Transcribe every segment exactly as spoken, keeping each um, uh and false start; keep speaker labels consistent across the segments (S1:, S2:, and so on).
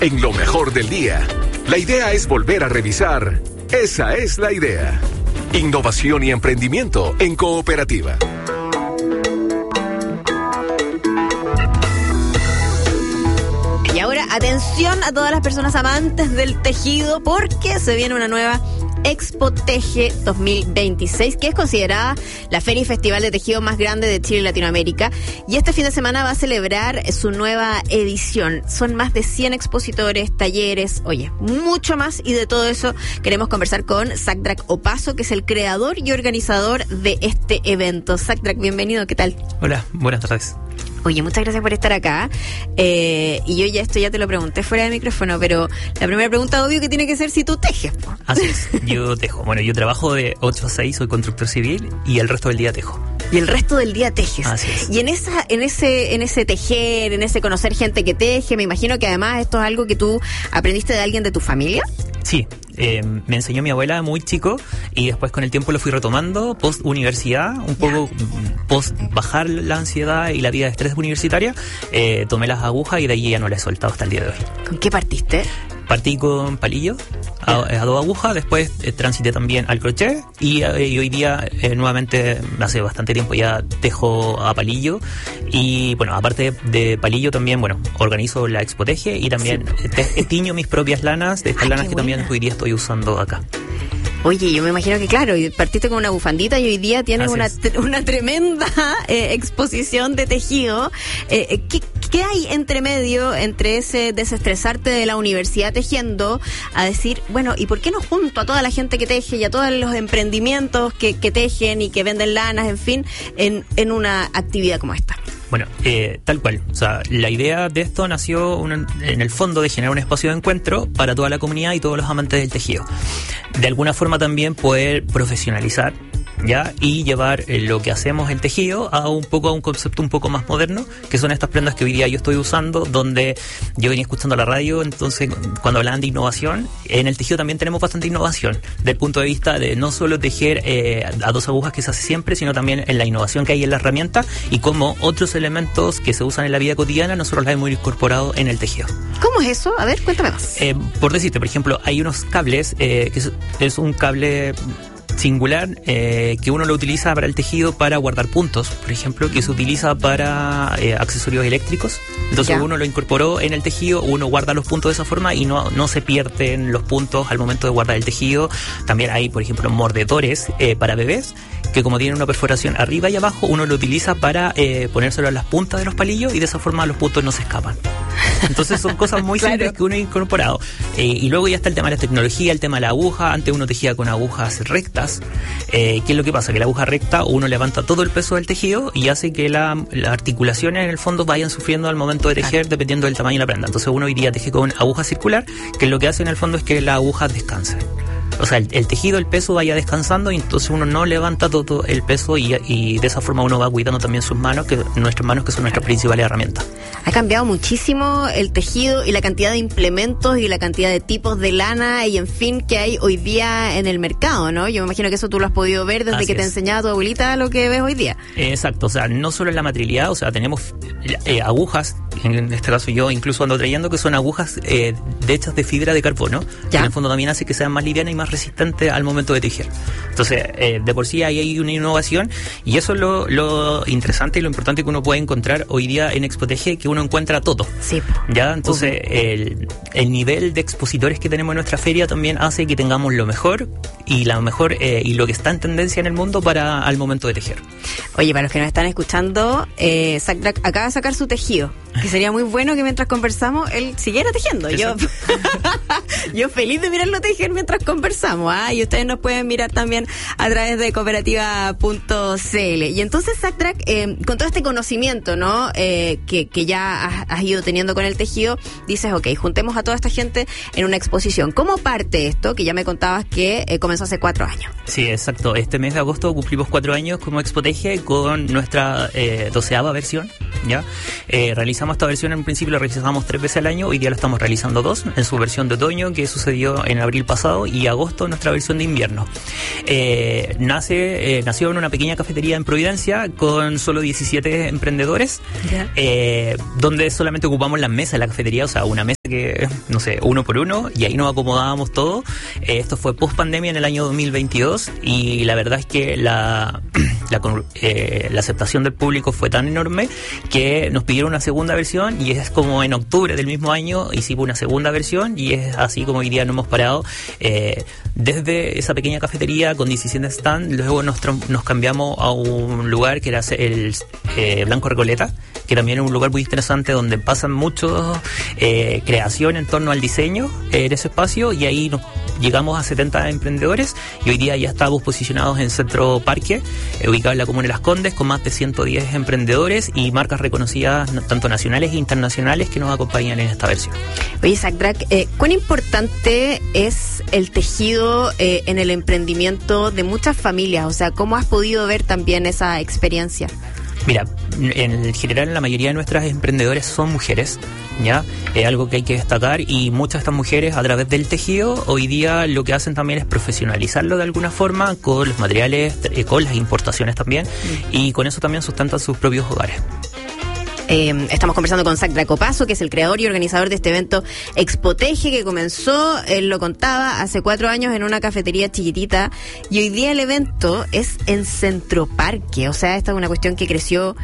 S1: en lo mejor del día. La idea es volver a revisar. Esa es la idea. Innovación y emprendimiento en cooperativa.
S2: Y ahora, atención a todas las personas amantes del tejido, porque se viene una nueva Expo Teje dos mil veintiséis, que es considerada la feria y festival de tejido más grande de Chile y Latinoamérica, y este fin de semana va a celebrar su nueva edición. Son más de cien expositores, talleres, oye, mucho más, y de todo eso queremos conversar con Sakdrak Opaso, que es el creador y organizador de este evento. Sakdrak, bienvenido, ¿qué tal?
S3: Hola, buenas tardes.
S2: Oye, muchas gracias por estar acá. Eh, y yo ya esto ya te lo pregunté fuera de micrófono, pero la primera pregunta obvio que tiene que ser si tú tejes, po.
S3: Así es, yo tejo. Bueno, yo trabajo de ocho a seis, soy constructor civil, y el resto del día tejo.
S2: Y el resto del día tejes.
S3: Así es.
S2: Y en esa, en ese, en ese tejer, en ese conocer gente que teje, me imagino que además esto es algo que tú aprendiste de alguien de tu familia.
S3: Sí, eh, me enseñó mi abuela muy chico, y después con el tiempo lo fui retomando post universidad, un poco post bajar la ansiedad y la vida de estrés universitaria. Eh, tomé las agujas y de allí ya no la he soltado hasta el día de hoy.
S2: ¿Con qué partiste?
S3: Partí con palillo, a, a dos agujas, después eh, transité también al crochet, y, eh, y hoy día eh, nuevamente, hace bastante tiempo ya tejo a palillo. Y bueno, aparte de palillo también, bueno, organizo la Expo Teje, y también sí. te, tiño mis propias lanas, de estas Ay, lanas que buena. También hoy día estoy usando acá.
S2: Oye, yo me imagino que claro, partiste con una bufandita y hoy día tienes una, una tremenda eh, exposición de tejido. Eh, ¿qué, ¿Qué hay entre medio, entre ese desestresarte de la universidad tejiendo, a decir, bueno, ¿y por qué no junto a toda la gente que teje y a todos los emprendimientos que, que tejen y que venden lanas, en fin, en, en una actividad como esta?
S3: Bueno, eh, tal cual. O sea, la idea de esto nació un, en el fondo de generar un espacio de encuentro para toda la comunidad y todos los amantes del tejido. De alguna forma también poder profesionalizar, ¿ya? Y llevar eh, lo que hacemos el tejido a un poco a un concepto un poco más moderno, que son estas prendas que hoy día yo estoy usando, donde yo venía escuchando la radio, entonces cuando hablaban de innovación, en el tejido también tenemos bastante innovación, del punto de vista de no solo tejer eh, a dos agujas que se hace siempre, sino también en la innovación que hay en la herramienta y cómo otros elementos que se usan en la vida cotidiana nosotros las hemos incorporado en el tejido.
S2: ¿Cómo es eso? A ver, cuéntame más.
S3: Eh, por decirte, por ejemplo, hay unos cables, eh, que es, es un cable singular eh, que uno lo utiliza para el tejido para guardar puntos, por ejemplo, que se utiliza para eh, accesorios eléctricos. Entonces ya. Uno lo incorporó en el tejido, uno guarda los puntos de esa forma y no, no se pierden los puntos al momento de guardar el tejido. También hay, por ejemplo, mordedores eh, para bebés, que como tienen una perforación arriba y abajo, uno lo utiliza para eh, ponérselo a las puntas de los palillos y de esa forma los puntos no se escapan. Entonces son cosas muy claro. simples que uno ha incorporado. Eh, y luego ya está el tema de la tecnología, el tema de la aguja. Antes uno tejía con agujas rectas. Eh, ¿Qué es lo que pasa? Que la aguja recta uno levanta todo el peso del tejido y hace que la, las articulaciones en el fondo vayan sufriendo al momento de tejer, claro. dependiendo del tamaño de la prenda. Entonces uno hoy día teje con aguja circular, que lo que hace en el fondo es que las agujas descansen. O sea, el, el tejido, el peso vaya descansando y entonces uno no levanta todo el peso y, y de esa forma uno va cuidando también sus manos, que nuestras manos que son nuestras principales herramientas.
S2: Ha cambiado muchísimo el tejido y la cantidad de implementos y la cantidad de tipos de lana y en fin que hay hoy día en el mercado, ¿no? Yo me imagino que eso tú lo has podido ver desde Así que es. te enseñaba tu abuelita lo que ves hoy día.
S3: Exacto, o sea, no solo en la materialidad, o sea, tenemos eh, agujas, en este caso yo incluso ando trayendo que son agujas eh, de hechas de fibra de carbono, ¿Ya? que en el fondo también hace que sean más livianas y más resistentes al momento de tejer. Entonces, eh, de por sí ahí hay una innovación y eso es lo, lo interesante y lo importante que uno puede encontrar hoy día en Expo Teje, que uno encuentra todo.
S2: Sí.
S3: ¿Ya? Entonces, uh-huh. el, el nivel de expositores que tenemos en nuestra feria también hace que tengamos lo mejor y la mejor eh, y lo que está en tendencia en el mundo para al momento de tejer.
S2: Oye, para los que nos están escuchando, eh, Sakdrak acaba de sacar su tejido, que sería muy bueno que mientras conversamos él siguiera tejiendo. Yo, yo feliz de mirarlo tejer mientras conversamos, ¿ah? Y ustedes nos pueden mirar también a través de cooperativa punto c l. Y entonces, Sakdrak, eh, con todo este conocimiento, ¿no? Eh, que, que ya has, has ido teniendo con el tejido, dices, ok, juntemos a toda esta gente en una exposición. ¿Cómo parte esto? Que ya me contabas que eh, comenzó hace cuatro años.
S3: Sí, exacto. Este mes de agosto cumplimos cuatro años como Expo Teje con nuestra eh, doceava versión, ¿ya? Eh, realizamos esta versión, en principio la realizamos tres veces al año, hoy día la estamos realizando dos, en su versión de otoño, que sucedió en abril pasado, y agosto, nuestra versión de invierno. Eh, nace, eh, nació en una pequeña cafetería en Providencia con solo diecisiete emprendedores, yeah. eh, donde solamente ocupamos la mesa de la cafetería, o sea, una mesa que que, no sé, uno por uno, y ahí nos acomodábamos todo. Eh, esto fue post pandemia en el año dos mil veintidós, y la verdad es que la, la, eh, la aceptación del público fue tan enorme que nos pidieron una segunda versión, y es como en octubre del mismo año hicimos una segunda versión, y es así como hoy día no hemos parado. Eh, desde esa pequeña cafetería con diecisiete stands, luego nos, nos cambiamos a un lugar que era el eh, Blanco Recoleta, que también es un lugar muy interesante donde pasan mucho eh, creación en torno al diseño eh, en ese espacio, y ahí nos llegamos a setenta emprendedores, y hoy día ya estamos posicionados en Centro Parque, eh, ubicado en la comuna de Las Condes, con más de ciento diez emprendedores y marcas reconocidas tanto nacionales e internacionales que nos acompañan en esta versión.
S2: Oye, Zach Drac, eh, ¿cuán importante es el tejido eh, en el emprendimiento de muchas familias? O sea, ¿cómo has podido ver también esa experiencia?
S3: Mira, en general la mayoría de nuestras emprendedores son mujeres, ¿ya? Es algo que hay que destacar, y muchas de estas mujeres a través del tejido hoy día lo que hacen también es profesionalizarlo de alguna forma con los materiales, eh, con las importaciones también, mm. y con eso también sustentan sus propios hogares.
S2: Eh, estamos conversando con Zach Drac Opazo, que es el creador y organizador de este evento Expoteje, que comenzó, él lo contaba, hace cuatro años en una cafetería chiquitita, y hoy día el evento es en Centro Parque. O sea, esta es una cuestión que creció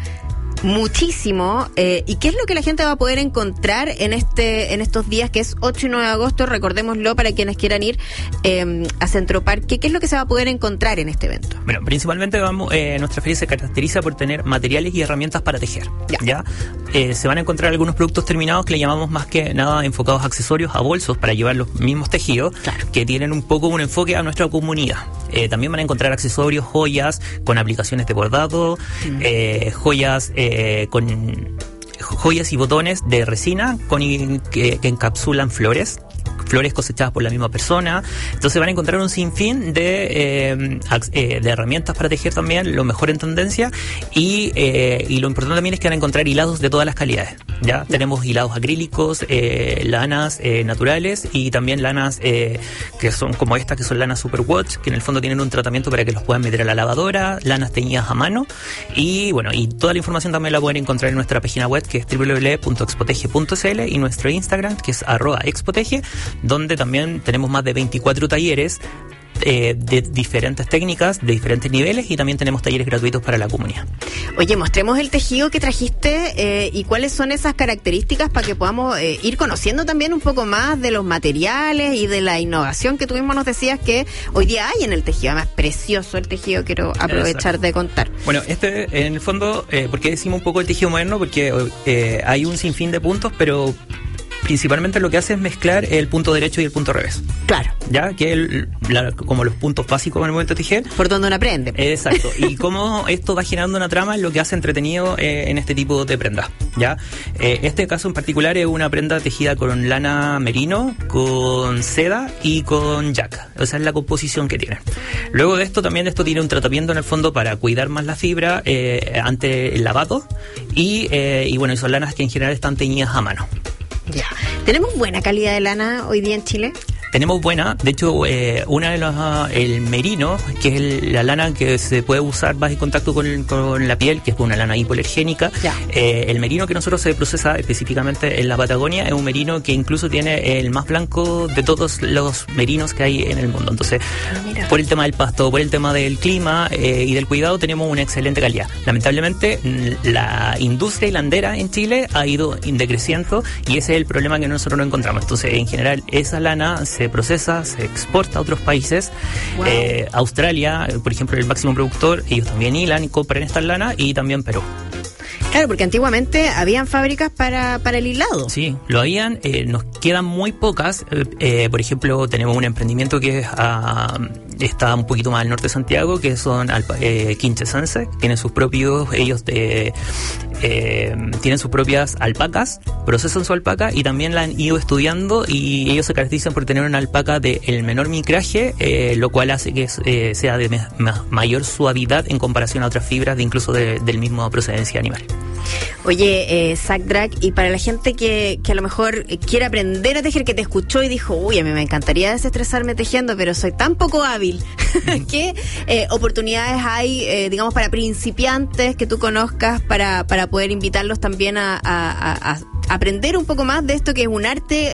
S2: muchísimo. Eh, ¿Y qué es lo que la gente va a poder encontrar en este en estos días, que es ocho y nueve de agosto? Recordémoslo para quienes quieran ir eh, a Centro Parque. ¿Qué es lo que se va a poder encontrar en este evento?
S3: Bueno, principalmente vamos eh, nuestra feria se caracteriza por tener materiales y herramientas para tejer. Ya, ¿ya? Eh, se van a encontrar algunos productos terminados que le llamamos más que nada enfocados a accesorios, a bolsos para llevar los mismos tejidos, claro, que tienen un poco un enfoque a nuestra comunidad. Eh, también van a encontrar accesorios, joyas con aplicaciones de bordado, mm. eh, joyas eh, con joyas y botones de resina con que, que encapsulan flores. flores cosechadas por la misma persona. Entonces van a encontrar un sinfín de, eh, eh, de herramientas para tejer también, lo mejor en tendencia, y, eh, y lo importante también es que van a encontrar hilados de todas las calidades. Ya tenemos hilados acrílicos, eh, lanas eh, naturales, y también lanas eh, que son como estas, que son lanas Superwash, que en el fondo tienen un tratamiento para que los puedan meter a la lavadora, lanas teñidas a mano, y bueno, y toda la información también la pueden encontrar en nuestra página web, que es doble u doble u doble u punto expoteje punto c l, y nuestro Instagram, que es arroba expoteje, donde también tenemos más de veinticuatro talleres eh, de diferentes técnicas, de diferentes niveles, y también tenemos talleres gratuitos para la comunidad.
S2: Oye, mostremos el tejido que trajiste eh, y cuáles son esas características para que podamos eh, ir conociendo también un poco más de los materiales y de la innovación que tú mismo nos decías que hoy día hay en el tejido. Además, precioso el tejido, quiero aprovechar Exacto. de contar.
S3: Bueno, este en el fondo, eh, ¿por qué decimos un poco el tejido moderno? Porque eh, hay un sinfín de puntos, pero principalmente lo que hace es mezclar el punto derecho y el punto revés.
S2: Claro.
S3: Ya, que el, la, como los puntos básicos en el momento de tejer.
S2: Por donde uno aprende.
S3: Exacto. Y cómo esto va generando una trama es lo que hace entretenido eh, en este tipo de prendas. Ya. Eh, este caso en particular es una prenda tejida con lana merino, con seda y con jack. Esa es la composición que tiene. Luego de esto, también esto tiene un tratamiento en el fondo para cuidar más la fibra eh, ante el lavado. Y, eh, y bueno, y son lanas que en general están teñidas a mano.
S2: Ya. ¿Tenemos buena calidad de lana hoy día en Chile?
S3: Tenemos buena, de hecho, eh, una de las, uh, el merino, que es el, la lana que se puede usar más en contacto con, con la piel, que es una lana hipoalergénica. Eh, el merino que nosotros se procesa específicamente en la Patagonia es un merino que incluso tiene el más blanco de todos los merinos que hay en el mundo. Entonces, ah, por el tema del pasto, por el tema del clima eh, y del cuidado, tenemos una excelente calidad. Lamentablemente, la industria hilandera en Chile ha ido decreciendo, y ese es el problema que nosotros no encontramos. Entonces, en general, esa lana se procesa, se exporta a otros países. Wow. Eh, Australia, por ejemplo, el máximo productor, ellos también hilan y compran esta lana, y también Perú.
S2: Claro, porque antiguamente habían fábricas para, para el hilado.
S3: Sí, lo habían, eh, nos quedan muy pocas. Eh, por ejemplo, tenemos un emprendimiento que es a, está un poquito más al norte de Santiago, que son eh, Quinchesense, tienen sus propios, ellos de, eh, tienen sus propias alpacas, procesan su alpaca y también la han ido estudiando, y ellos se caracterizan por tener una alpaca de el menor micraje, eh, lo cual hace que eh, sea de me, ma, mayor suavidad en comparación a otras fibras de incluso de, del mismo procedencia animal.
S2: Oye, eh, Zach Drac, y para la gente que, que a lo mejor quiere aprender a tejer, que te escuchó y dijo, uy, a mí me encantaría desestresarme tejiendo, pero soy tan poco hábil, ¿qué eh, oportunidades hay, eh, digamos, para principiantes que tú conozcas, para, para poder invitarlos también a, a, a, a aprender un poco más de esto que es un arte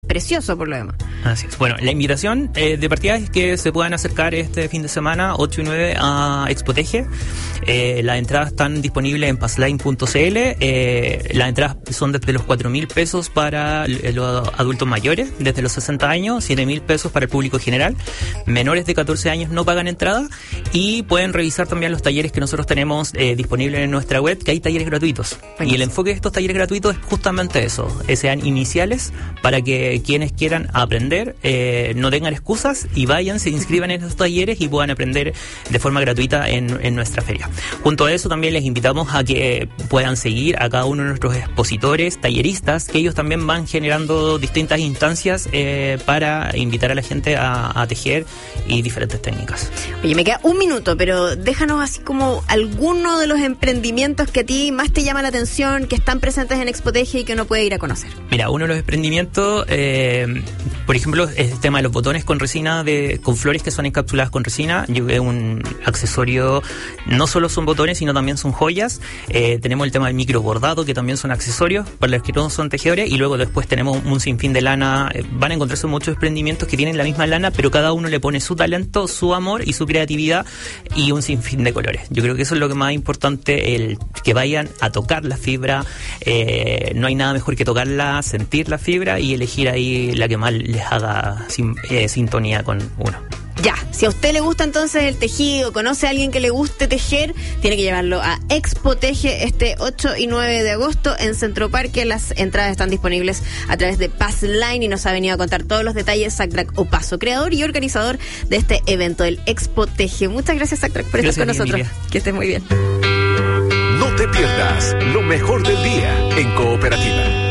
S2: precioso por lo demás.
S3: Así es. Bueno, la invitación eh, de partida es que se puedan acercar este fin de semana, ocho y nueve, a Expotege. Eh, las entradas están disponibles en passline punto c l. Eh, las entradas son desde los cuatro mil pesos para los adultos mayores, desde los sesenta años, siete mil pesos para el público general. Menores de catorce años no pagan entrada, y pueden revisar también los talleres que nosotros tenemos eh, disponibles en nuestra web, que hay talleres gratuitos. Buenísimo. Y el enfoque de estos talleres gratuitos es justamente eso, que sean iniciales para que quienes quieran aprender eh, no tengan excusas y vayan, se inscriban en estos talleres y puedan aprender de forma gratuita en, en nuestra feria. Junto a eso también les invitamos a que puedan seguir a cada uno de nuestros expositores, talleristas, que ellos también van generando distintas instancias eh, para invitar a la gente a, a tejer y diferentes técnicas.
S2: Oye, me queda un minuto, pero déjanos así como alguno de los emprendimientos que a ti más te llama la atención, que están presentes en Expotege y que uno puede ir a conocer.
S3: Mira, uno de los emprendimientos, eh, por ejemplo, es el tema de los botones con resina, de, con flores que son encapsuladas con resina. Yo veo un accesorio, no solo son botones, sino también son joyas. Eh, tenemos el tema del micro bordado, que también son accesorios para los que no son tejedores, y luego después tenemos un sinfín de lana. Eh, van a encontrarse muchos emprendimientos que tienen la misma lana, pero cada uno le pone su talento, su amor y su creatividad, y un sinfín de colores. Yo creo que eso es lo que más importante, el que vayan a tocar la fibra. Eh, no hay nada mejor que tocarla, sentir la fibra y elegir ahí la que más les haga sin, eh, sintonía con uno.
S2: Ya, si a usted le gusta entonces el tejido, conoce a alguien que le guste tejer, tiene que llevarlo a Expotege este ocho y nueve de agosto en Centro Parque. Las entradas están disponibles a través de Passline y nos ha venido a contar todos los detalles Sacdrac Opaso, creador y organizador de este evento, el Expotege. Muchas gracias, Sacdrac, por estar con nosotros. Emilia. Que estés muy bien.
S1: No te pierdas lo mejor del día en Cooperativa.